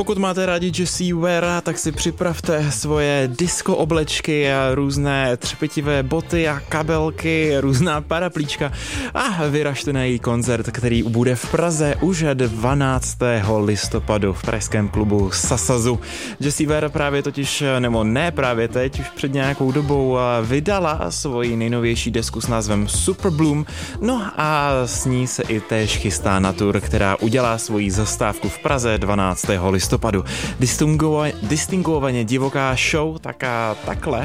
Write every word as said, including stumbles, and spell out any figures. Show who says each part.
Speaker 1: Pokud máte rádi Jessie Ware, tak si připravte svoje disco oblečky a různé třepetivé boty a kabelky, různá paraplíčka a vyražte na její koncert, který bude v Praze už dvanáctého listopadu v pražském klubu Sasazu. Jessie Ware právě totiž, nebo ne právě teď, už před nějakou dobou vydala svoji nejnovější desku s názvem Super Bloom, no a s ní se i též chystá na tour, která udělá svoji zastávku v Praze dvanáctého listopadu. Distinguovaně divoká show, taká takhle